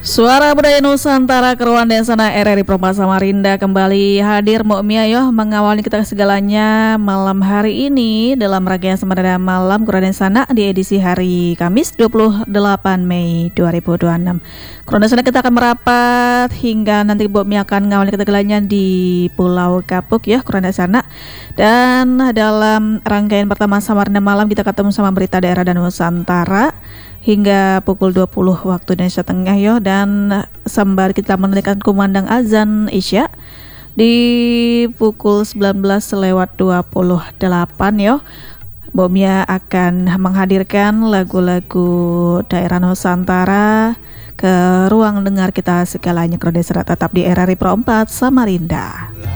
Suara Budaya Nusantara Keruan dan Sana RRI Perempat Samarinda kembali hadir Mbok Mia yo mengawali kita segalanya malam hari ini dalam rangkaian Samarinda Malam Keruan dan Sana di edisi hari Kamis 28 Mei 2026. Keruan dan Sana kita akan merapat hingga nanti Mbok Mia akan mengawali kita segalanya di Pulau Kapuk ya Keruan dan Sana. Dan dalam rangkaian pertama Samarinda Malam kita ketemu sama berita daerah dan Nusantara hingga pukul 20 waktu Indonesia Tengah yo, dan sembari kita menunaikan kumandang azan Isya di pukul 19:28 yo, Mbok Mia akan menghadirkan lagu-lagu daerah Nusantara ke ruang dengar kita segalanya. Tetap di RRI Pro 4 Samarinda.